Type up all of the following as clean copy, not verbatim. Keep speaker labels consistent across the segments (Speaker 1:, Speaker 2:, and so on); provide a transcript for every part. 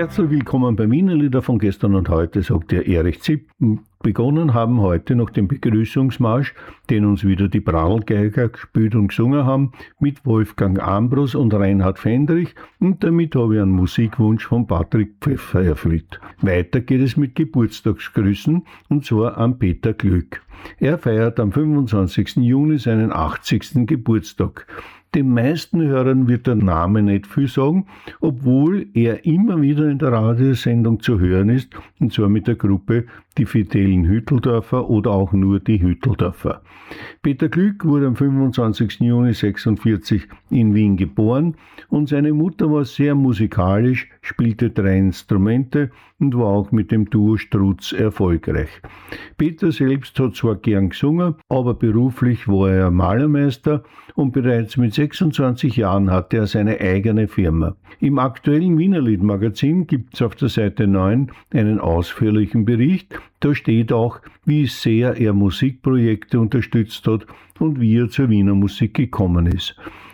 Speaker 1: Herzlich willkommen bei Wienerlieder von gestern und heute, sagt der Erich Zipp. Begonnen haben heute nach dem Begrüßungsmarsch, den uns wieder die Prallgeiger gespielt und gesungen haben, mit Wolfgang Ambros und Reinhard Fendrich, und damit habe ich einen Musikwunsch von Patrick Pfeffer erfüllt. Weiter geht es mit Geburtstagsgrüßen, und zwar an Peter Glück. Er feiert am 25. Juni seinen 80. Geburtstag. Den meisten Hörern wird der Name nicht viel sagen, obwohl er immer wieder in der Radiosendung zu hören ist, und zwar mit der Gruppe Die Fidelen Hütteldörfer oder auch nur die Hütteldörfer. Peter Glück wurde am 25. Juni 1946 in Wien geboren und seine Mutter war sehr musikalisch, spielte 3 Instrumente und war auch mit dem Duo Strutz erfolgreich. Peter selbst hat zwar gern gesungen, aber beruflich war er Malermeister und bereits mit 26 Jahren hatte er seine eigene Firma. Im aktuellen Wienerlied-Magazin gibt es auf der Seite 9 einen ausführlichen Bericht. Da steht auch, wie sehr er Musikprojekte unterstützt hat und wie er zur Wiener Musik gekommen ist.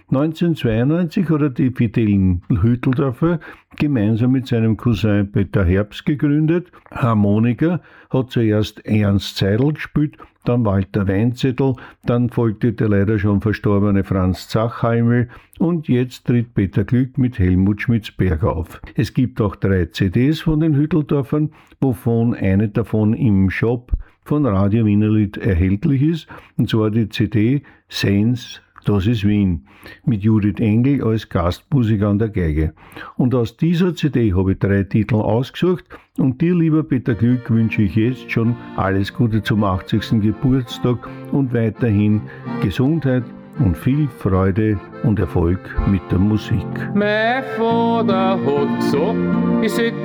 Speaker 1: 1992 hat er die Fidelen Hütteldörfer gemeinsam mit seinem Cousin Peter Herbst gegründet. Harmonika hat zuerst Ernst Seidel gespielt, dann Walter Weinzettel, dann folgte der leider schon verstorbene Franz Zachheimel und jetzt tritt Peter Glück mit Helmut Schmitz-Berg auf. Es gibt auch 3 CDs von den Hütteldörfern, wovon eine davon im Shop von Radio Wienerlied erhältlich ist, und zwar die CD Sens, das ist Wien, mit Judith Engel als Gastmusiker an der Geige. Und aus dieser CD habe ich 3 Titel ausgesucht, und dir, lieber Peter Glück, wünsche ich jetzt schon alles Gute zum 80. Geburtstag und weiterhin Gesundheit und viel Freude und Erfolg mit der Musik.
Speaker 2: Mein Vater hat gesagt, ich sollte